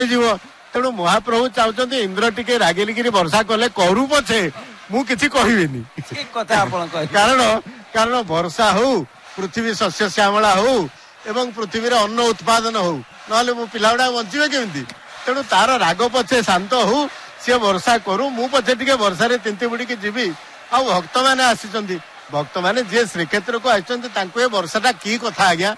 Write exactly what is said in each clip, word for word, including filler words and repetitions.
जीव तेणु महाप्रभु चाहते इंद्र टिके रागिलिकी वर्षा कले करू पछे मु किछि कहबिनी कारण कारण वर्षा हो पृथ्वी शस्य श्यामला हो एवं पृथ्वी अन्न उत्पादन हो ना मो पिला गुड़ा बंचे केमी तेणु तार राग पछे शांत हो सी वर्षा करू मु पछे टिके वर्षा तिंती बुड़िकी जीवी आ भक्त मैंने आसी भक्त मैंने जी श्रीक्षेत्र को आई वर्षाटा कि कथा आज्ञा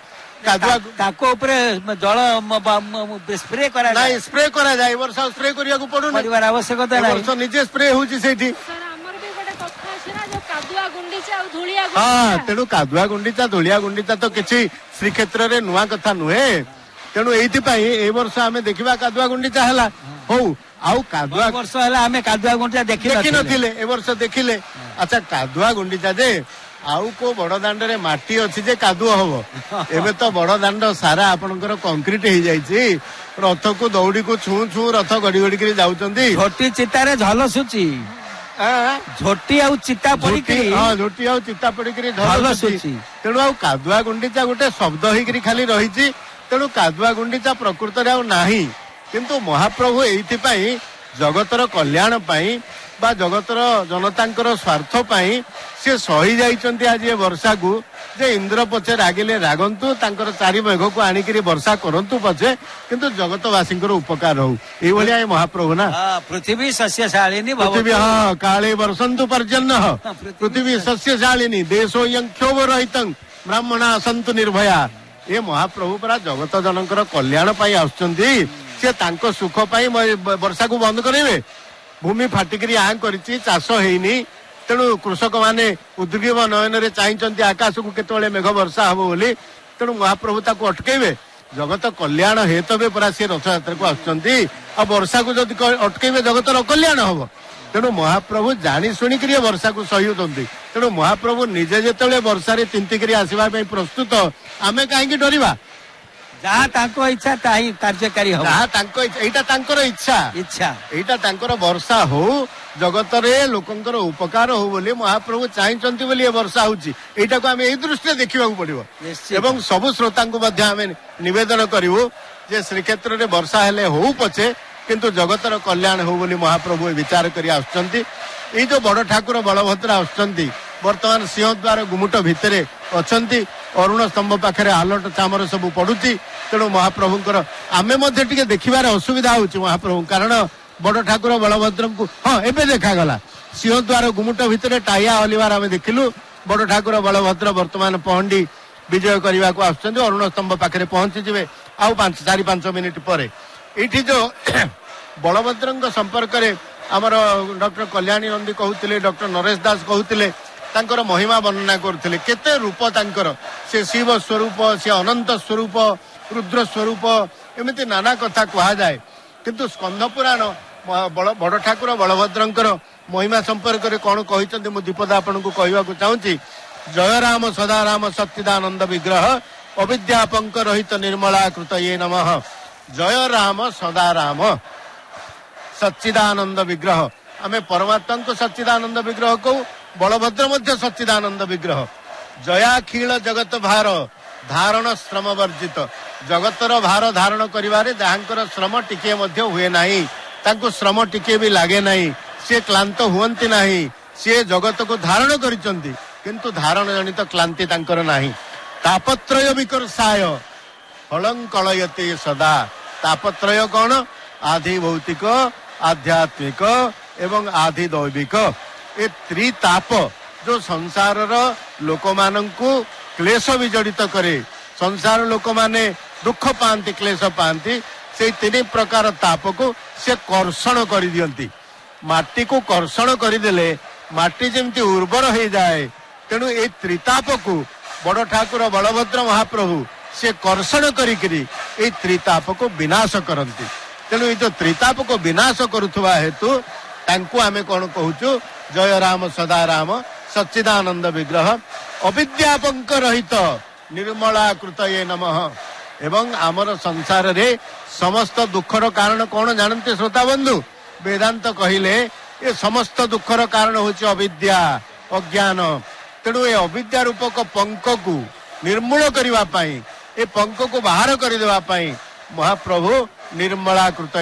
जल स्प्रे करा स्प्रे करा जाए वर्षा स्प्रे करिया को पड़ो परिवार आवश्यकता वर्षा निजे स्प्रे होची सेठी हाँ तेणु कादुआ गुंडीचा धूलिया गुंडीचा तो किसी श्रीक्षेत्र रे नुआ कथा नुहे तेणु एइथिपाई ए वर्ष आमे देखिबा कादुआ गुंडीचा हला हो आउ कादुआ वर्ष हला आमे कादुआ गुंडीचा देखि नथिले ए वर्ष देखिले अच्छा कादुआ गुंडीचा जे आउ को बड़ दांड रे माटी अछि जे कादुआ हबो एबे तो बड़ दांड सारा आपनकर कंक्रीट हे जाईची रथ को दौड़ी को छू छू रथ गडी गडी करी जाउचंदी झोटी चितारे झलसुची झोटी आउ चिता पड़ी हाँ झोटी आउ चिता पड़ी तेणु आउ कादुआ गुंडीचा गोटे शब्द होकर खाली रही तेणु कादुआ गुंडीचा प्रकृत रे आउ नाही किंतु महाप्रभु एइथिपाई जगतर कल्याण पाई बा जगतर जनतांकर स्वार्थ पाई से सही जाइचंती आज ये वर्षा को जे इंद्र पछे रागिले रागंतु तांकर चारि मेघ को आनिकरी वर्षा करंतु पछे किंतु जगतवासी उपकार हो एई भलिया ए महाप्रभु ना पृथ्वी सस्यशालिनी पृथ्वी हाँ काले वर्षंतु पर्जन्य पृथ्वी सस्यशालिनी देशो यं क्षोभ रहितं ब्राह्मणा सन्तु निर्भया ए महाप्रभु परा जगत जनकर कल्याण पाई आछंती से तांको सुख पाई वर्षा को बंद करेबे भूमि फाटिकरी आ करिछि चाष हेइनी तेणु कृषक माने उद्ग्रीव नयन रे चाहिंचंती आकाश को केतोले मेघ वर्षा हबो बोली तेणु महाप्रभु ताको अटकेबे जगत कल्याण हेतबे परा से रथ यात्रा को आछंती आ वर्षा को जदि अटकेबे जगतर कल्याण हबो तेणु महाप्रभु जानी सुनी करी वर्षा को सह्युचंती तेणु महाप्रभु निजे जेतले वर्षा रे तिंती करी आसीबा पई प्रस्तुत आमे काहे की डरिबा जहाँ तांको इच्छा ताही कार्यकारी हो जहाँ तांको एटा तांकर इच्छा इच्छा एटा तांकर वर्षा हो जगत रे लोकंकर उपकार हो बोली महाप्रभु चाहिंचंती बोली वर्षा होची एटा को आमे एई दृष्टि देखिबा को पड़िबो एवं सब श्रोता को मध्य आमे निवेदन करिवो जे श्रीक्षेत्र रे वर्षा हेले हो पछे किंतु जगतर कल्याण हो बोली महाप्रभु विचार करी आछंती एई जो बड़ ठाकुर बलभद्र आछंती वर्तमान सिंहद्वार गुमुट भितरे अछंती अरुण स्तंभ पाखरे आलोट चामर सब पड़ुची तेणु महाप्रभुंकर आमे मध्य टिके देखिबार असुविधा होची महाप्रभु कारण बड़ ठाकुर बलभद्र को हाँ एबे देखा गला सिंहद्वार गुमुट भितरे टाइया हलिबार आमे देखिलु बड़ ठाकुर बलभद्र वर्तमान पहंडी विजय करने को आछंती अरुण स्तंभ पाखरे पहुंची जिवे आउ पांच चारि पांच मिनिट परे एठी जो बलभद्र संपर्क रे हमर डॉक्टर कल्याणी नंदी कहउतिले डॉक्टर नरेश दास कहउतिले तांकर महिमा वर्णना करथिले केते रूप तांकर से शिव स्वरूप से अनंत स्वरूप रुद्र स्वरूप एमिति नाना कथा कहा जाए किंतु स्कंद पुराण बड़ ठाकुर बलभद्रंकर महिमा संपर्क रे कोन कहिसंती मु दीपदा आपन को कहवा को चाहूची जय राम सदा राम सच्चिदानंद विग्रह अविद्यापंक रहित निर्मला कृतये नमः जय राम सदा राम सच्चिदानंद विग्रह आमे परमात्मा को सच्चिदानंद विग्रह को बलभद्र मध्य सच्चिदानंद विग्रह जयाखिल जगत भार धारण श्रम वर्जित जगतर भार धारण करिवारे जहाँकर श्रम टिके मध्य हुए नाही तांको श्रम टिके भी लागे नाही से क्लांत हुअंती नाही से जगत को धारण करिचंती किंतु धारण जनित क्लांति तांकर नाही तापत्रय विकर्षाय फलं कलयते सदा तापत्रय कौन आधि भौतिक आध्यात्मिक एवं आधि दैविक ए त्रिताप जो संसार लोक मानंकु क्लेश विजड़ित करे संसार लोक माने दुख पांति क्लेश पांति से तीन प्रकार ताप को से कर्षण कर दियंती माटी को कर्षण करदेले माटी जेमती उर्वर हो जाए तेणु ए त्रिताप को बड़ ठाकुर बलभद्र महाप्रभु से कर्षण करी ए त्रिताप को विनाश करती तेणु ये जो त्रिताप को विनाश करुवा हेतु तांको आमे कौन कहूचु जय राम सदा राम सच्चिदानंद विग्रह अविद्यापंक रहित निर्मला कृतये नमः एवं आमर संसार रे समस्त दुखर कारण कौन जानते श्रोता बंधु वेदांत कहिले ये समस्त दुखर कारण होची अविद्या अज्ञान तेणु ये अविद्या रूपक पंक को निर्मूल करने ए पंक को बाहर करदेवा ମହାପ୍ରଭୁ ନିର୍ମଳାକୃତ